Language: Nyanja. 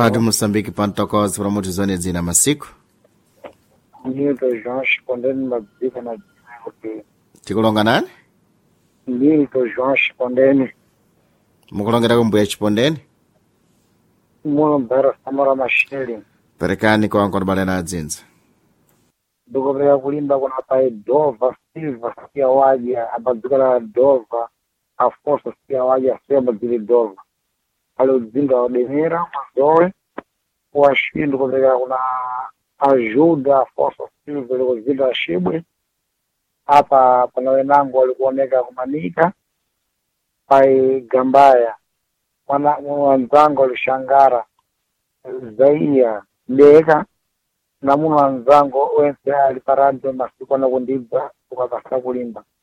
Rádio Moçambique Pantocosa para muitos anos na Macico. Nilton João respondendo uma dica na Tikulonga nani? Nilton João respondendo Mukulongera kumbuya respondendo. Mulombera Samora Machele. Perekani kwa nkona bale na dzinza. Ndikopera kulimba kuna pai Dova Silva sikia waja abadzukala Dova Afonso sikia waja sema zili Dova. Ale udzinga wadenera mazoe washindu ndikopera kuna ajuda Afonso Silva ndikuzida Shibwe. Hapa pana wenangu walikuoneka kumanika pai Gambaya wanzangu walishangara Zaia Deka na muno wanzangu wense aliparante masiku na kundibwa tukapasa kulimba